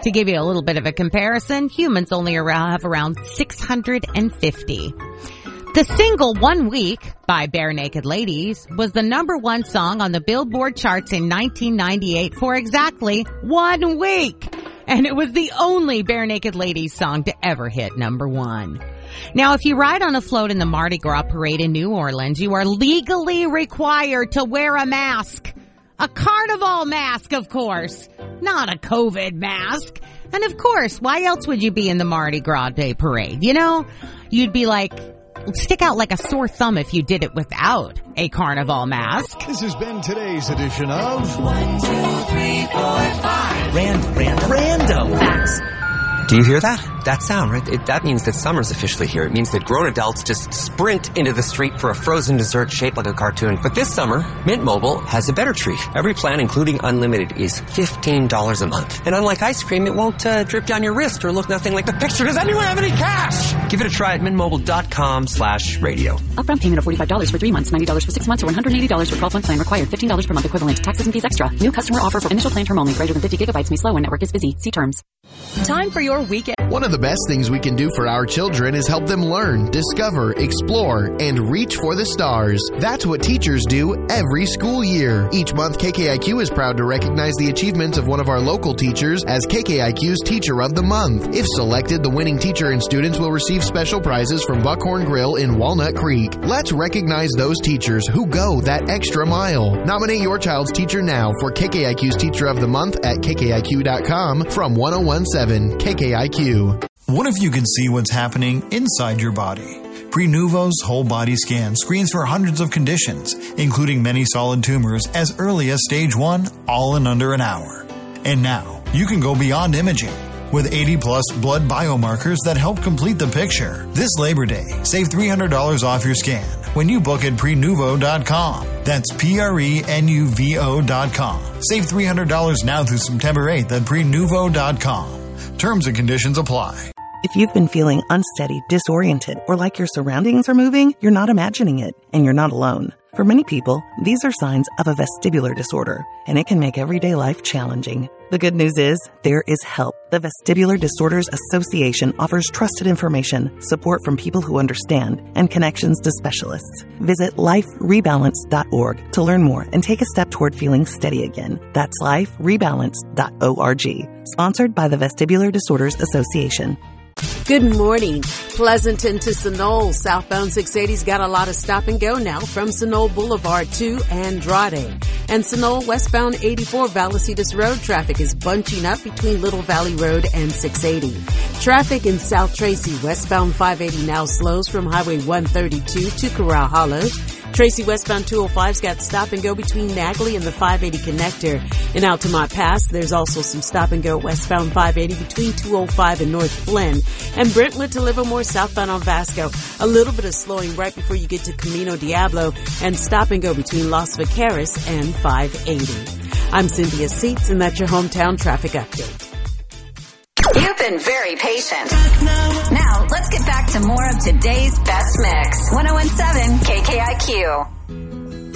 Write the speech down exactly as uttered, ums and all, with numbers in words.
To give you a little bit of a comparison, humans only around, have around six hundred fifty. The single One Week by Bare Naked Ladies was the number one song on the Billboard charts in nineteen ninety-eight for exactly one week. And it was the only Bare Naked Ladies song to ever hit number one. Now, if you ride on a float in the Mardi Gras parade in New Orleans, you are legally required to wear a mask. A carnival mask, of course, not a COVID mask. And of course, why else would you be in the Mardi Gras Day parade? You know, you'd be like, stick out like a sore thumb if you did it without a carnival mask. This has been today's edition of One, two, three, four, five. Random, random, random facts. Do you hear that? That sound, right? It, that means that summer's officially here. It means that grown adults just sprint into the street for a frozen dessert shaped like a cartoon. But this summer, Mint Mobile has a better treat. Every plan, including unlimited, is fifteen dollars a month. And unlike ice cream, it won't uh, drip down your wrist or look nothing like the picture. Does anyone have any cash? Give it a try at mintmobile.com slash radio. Upfront payment of forty-five dollars for three months, ninety dollars for six months, or one hundred eighty dollars for twelve-month plan required. fifteen dollars per month equivalent. Taxes and fees extra. New customer offer for initial plan term only. Greater than fifty gigabytes may slow when network is busy. See terms. Time for your weekend. One of the best things we can do for our children is help them learn, discover, explore, and reach for the stars. That's what teachers do every school year. Each month, K K I Q is proud to recognize the achievements of one of our local teachers as K K I Q's Teacher of the Month. If selected, the winning teacher and students will receive special prizes from Buckhorn Grill in Walnut Creek. Let's recognize those teachers who go that extra mile. Nominate your child's teacher now for K K I Q's Teacher of the Month at K K I Q dot com from one oh one seven K K I Q. What if you can see what's happening inside your body? Prenuvo's whole body scan screens for hundreds of conditions, including many solid tumors as early as stage one, all in under an hour. And now, you can go beyond imaging. With eighty plus blood biomarkers that help complete the picture. This Labor Day, save three hundred dollars off your scan when you book at prenuvo dot com. That's P R E N U V O dot com. Save three hundred dollars now through September eighth at prenuvo dot com. Terms and conditions apply. If you've been feeling unsteady, disoriented, or like your surroundings are moving, you're not imagining it, and you're not alone. For many people, these are signs of a vestibular disorder, and it can make everyday life challenging. The good news is, there is help. The Vestibular Disorders Association offers trusted information, support from people who understand, and connections to specialists. Visit life rebalance dot org to learn more and take a step toward feeling steady again. That's life rebalance dot org. Sponsored by the Vestibular Disorders Association. Good morning. Pleasanton to Sunol. Southbound six eighty's got a lot of stop and go now from Sunol Boulevard to Andrade. And Sunol westbound eighty-four Vallecedus Road traffic is bunching up between Little Valley Road and six eighty. Traffic in South Tracy westbound five eighty now slows from Highway one thirty-two to Corral Hollow. Tracy westbound two oh five's got stop and go between Nagley and the five eighty connector. In Altamont Pass, there's also some stop and go westbound five eighty between two oh five and North Flynn. And Brentwood to Livermore southbound on Vasco. A little bit of slowing right before you get to Camino Diablo and stop and go between Los Vaqueros and five eighty. I'm Cynthia Seats, and that's your hometown traffic update. You've been very patient. Now, let's get back to more of today's best mix. one oh one seven K K I Q.